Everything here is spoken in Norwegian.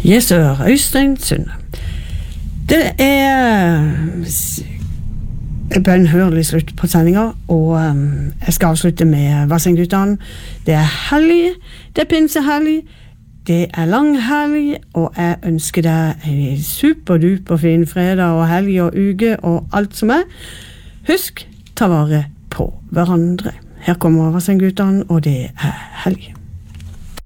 Jesør Øystein Sunde. Det bønnhørlig slutt på sendinga, og jeg skal avslutte med Vassendgutane. Det helg, det pinsehelg, det langhelg, og jeg ønsker deg en superduper fin fredag og helg og uke og alt som Husk, ta vare på hverandre. Her kommer Vassendgutane, og det helg.